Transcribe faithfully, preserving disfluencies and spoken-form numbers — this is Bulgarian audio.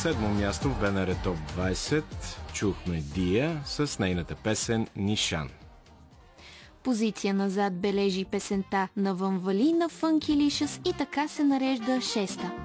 седмо място в БНР Топ двайсет чухме Дия с нейната песен Нишан. Позиция назад бележи песента на Ванвали на Funky Licious и така се нарежда шеста.